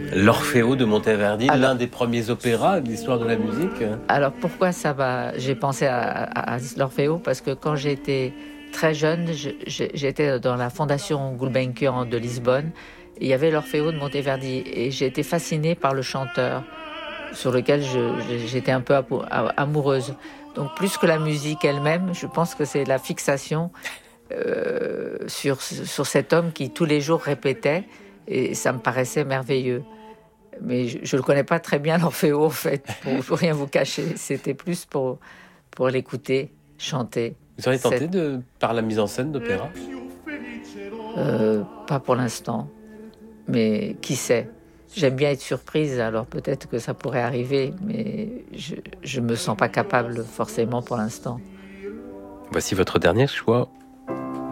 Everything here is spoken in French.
L'Orfeo de Monteverdi, l'un des premiers opéras de l'histoire de la musique. Alors pourquoi j'ai pensé à l'Orfeo, parce que quand j'étais très jeune, j'étais dans la Fondation Gulbenkian de Lisbonne. Il y avait l'Orfeo de Monteverdi et j'ai été fascinée par le chanteur, sur lequel j'étais un peu amoureuse. Donc plus que la musique elle-même, je pense que c'est la fixation sur cet homme qui tous les jours répétait, et ça me paraissait merveilleux. Mais je le connais pas très bien, l'Orfeo, en fait, pour rien vous cacher. C'était plus pour l'écouter chanter. Vous auriez tenté par la mise en scène d'opéra? Pas pour l'instant, mais qui sait? J'aime bien être surprise, alors peut-être que ça pourrait arriver, mais je me sens pas capable forcément pour l'instant. Voici votre dernier choix